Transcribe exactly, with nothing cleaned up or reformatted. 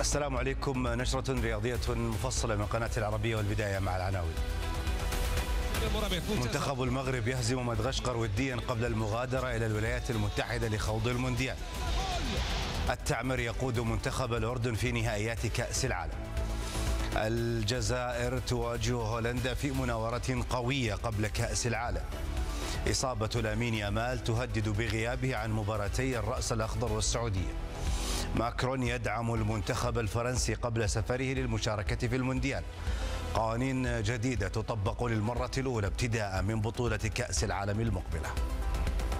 السلام عليكم. نشرة رياضية مفصلة من قناة العربية، والبداية مع العناوين. منتخب المغرب يهزم مدغشقر وديا قبل المغادرة إلى الولايات المتحدة لخوض المونديال. التعمر يقود منتخب الأردن في نهائيات كأس العالم. الجزائر تواجه هولندا في مناورة قوية قبل كأس العالم. إصابة لامين يامال تهدد بغيابه عن مباراتي الرأس الأخضر والسعودية. ماكرون يدعم المنتخب الفرنسي قبل سفره للمشاركة في المونديال. قوانين جديدة تطبق للمرة الأولى ابتداء من بطولة كأس العالم المقبلة.